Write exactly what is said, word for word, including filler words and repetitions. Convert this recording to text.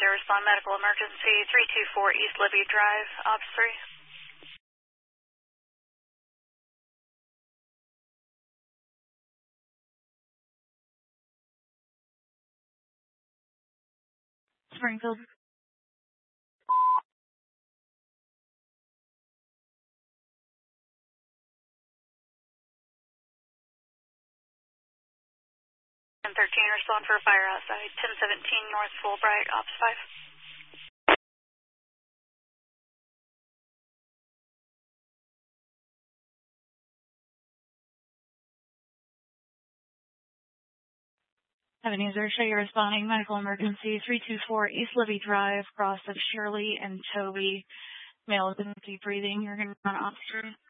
to respond medical emergency three two four East Libby Drive, Ops three. Springfield. ten thirteen, respond for a fire outside ten seventeen North Fulbright, Ops five. Avenue Zero, show you responding medical emergency three two four East Libby Drive, cross of Shirley and Toby. Male with difficulty breathing. You're going to run Ops three.